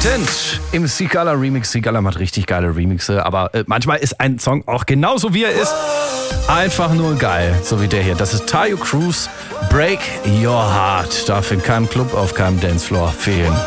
Dissident im Sigala Remix. Sigala macht richtig geile Remixe, aber manchmal ist ein Song auch genauso wie er ist einfach nur geil, so wie der hier. Das ist Taio Cruz, Break Your Heart. Darf in keinem Club, auf keinem Dancefloor fehlen.